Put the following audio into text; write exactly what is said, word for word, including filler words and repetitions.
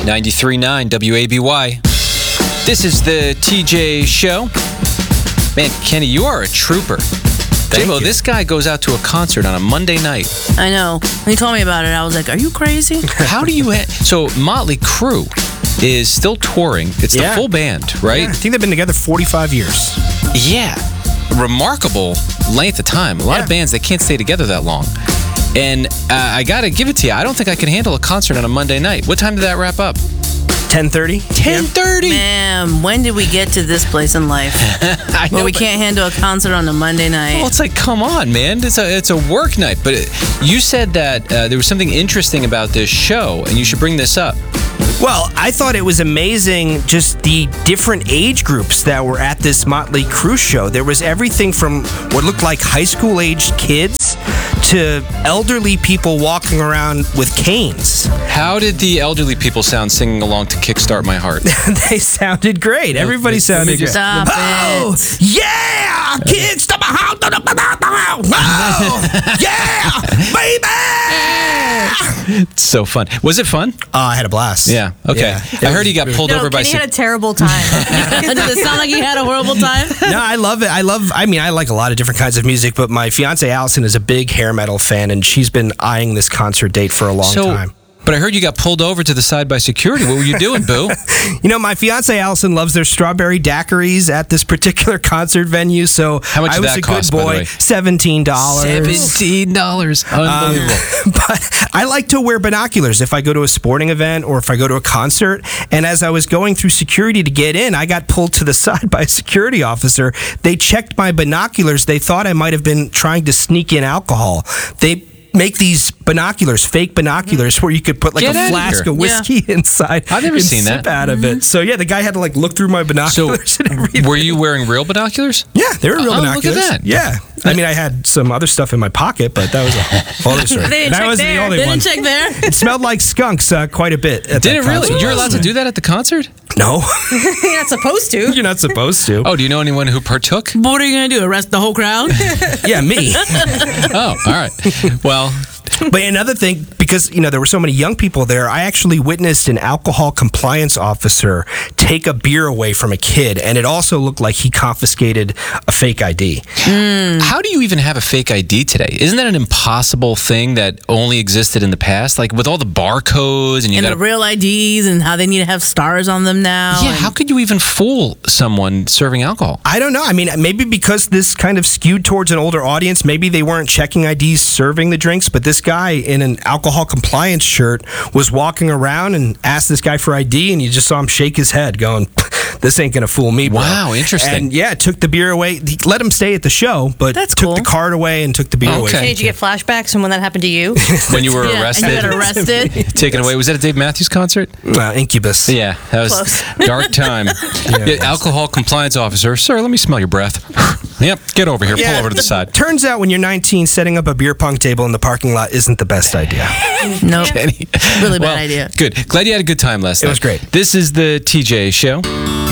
ninety-three point nine W A B Y. This is the T J Show. Man, Kenny, you are a trooper. J-Mo, this guy goes out to a concert on a Monday night. I know. When he told me about it, I was like, are you crazy? How do you... Ha- so, Motley Crue is still touring. It's Yeah. the full band, right? Yeah, I think they've been together forty-five years. Yeah. Remarkable length of time. A lot Yeah. of bands, they can't stay together that long. And uh, I got to give it to you. I don't think I can handle a concert on a Monday night. What time did that wrap up? ten thirty? ten thirty. Man, when did we get to this place in life I know, where we but- can't handle a concert on a Monday night? Well, it's like, come on, man. It's a it's a work night. But it, you said that uh, there was something interesting about this show, and you should bring this up. Well, I thought it was amazing just the different age groups that were at this Motley Crue show. There was everything from what looked like high school aged kids to elderly people walking around with canes. How did the elderly people sound singing along to Kickstart My Heart? They sounded great. Everybody sounded great. Stop Oh, it. yeah! Kickstart my heart. Oh, yeah! Baby! It's so fun. Was it fun? Uh, I had a blast. Yeah. Okay. Yeah. I heard he got pulled No, over by. Kenny Sec- had a terrible time. Did it sound like you had a horrible time? No, I love it. I love, I mean, I like a lot of different kinds of music, but my fiance Allison is a big hair metal fan, and she's been eyeing this concert date for a long so, time. but I heard you got pulled over to the side by security. What were you doing, Boo? You know, my fiance Allison loves their strawberry daiquiris at this particular concert venue, so How much I did was that a cost, good by the boy. way? Seventeen dollars. Seventeen dollars. Unbelievable. But I like to wear binoculars if I go to a sporting event or if I go to a concert. And as I was going through security to get in, I got pulled to the side by a security officer. They checked my binoculars. They thought I might have been trying to sneak in alcohol. They make these binoculars, fake binoculars, where you could put like Get a outta flask here. of whiskey inside. I've never and seen sip that. out of it. So yeah, the guy had to like look through my So, binoculars and everything. were you wearing real binoculars? Yeah, they were real Oh, look at binoculars. that. Yeah. I mean, I had some other stuff in my pocket, but that was a whole other story. They didn't that check wasn't there. the only They one. didn't check there? It smelled like skunks uh, quite a bit. At Did that it really? concert. You're allowed to do that at the concert? No, You're not supposed to. you're not supposed to. Oh, do you know anyone who partook? What are you going to do? Arrest the whole crowd? Yeah, me. Oh, all right. Well, But another thing, because you know there were so many young people there, I actually witnessed an alcohol compliance officer take a beer away from a kid, and it also looked like he confiscated a fake I D. how do you even have a fake I D today? Isn't that an impossible thing that only existed in the past? Like with all the barcodes and you And got the real I Ds and how they need to have stars on them now. Yeah, and- how could you even fool someone serving alcohol? I don't know. I mean, maybe because this kind of skewed towards an older audience, maybe they weren't checking I Ds serving the drinks, but this guy in an alcohol compliance shirt was walking around and asked this guy for I D, and you just saw him shake his head going, this ain't going to fool me, bro. Wow, interesting. And yeah, took the beer away. He let him stay at the show, but That's took cool. the card away and took the beer Okay. away. Hey, did you get flashbacks from when that happened to you? When you were Yeah, arrested, and you got arrested. taken away. Was that a Dave Matthews concert? Uh, Incubus. Yeah, that was Close. dark time. Yeah, alcohol compliance officer, sir, let me smell your breath. Yep, get over here. Pull over to the side. Turns out when you're nineteen, setting up a beer pong table in the parking lot isn't the best idea. Nope. Kenny. Really bad Well, idea. Good. Glad you had a good time last It night. was great. This is the T J Show.